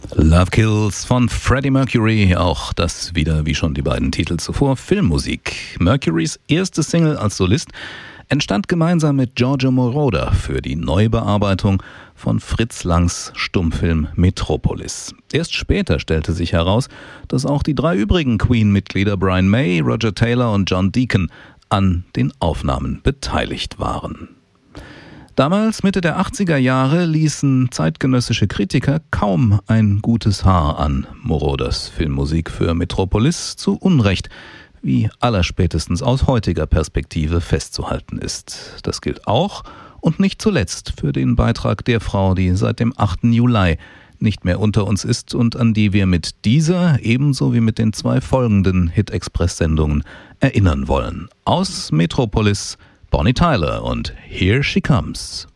Love Kills von Freddie Mercury, auch das wieder wie schon die beiden Titel zuvor, Filmmusik. Mercurys erste Single als Solist entstand gemeinsam mit Giorgio Moroder für die Neubearbeitung von Fritz Langs Stummfilm Metropolis. Erst später stellte sich heraus, dass auch die drei übrigen Queen-Mitglieder Brian May, Roger Taylor und John Deacon an den Aufnahmen beteiligt waren. Damals, Mitte der 80er Jahre, ließen zeitgenössische Kritiker kaum ein gutes Haar an Moroders Filmmusik für Metropolis, zu Unrecht, wie allerspätestens aus heutiger Perspektive festzuhalten ist. Das gilt auch und nicht zuletzt für den Beitrag der Frau, die seit dem 8. Juli nicht mehr unter uns ist und an die wir mit dieser ebenso wie mit den 2 folgenden Hit-Express-Sendungen erinnern wollen. Aus Metropolis Bonnie Tyler und Here She Comes.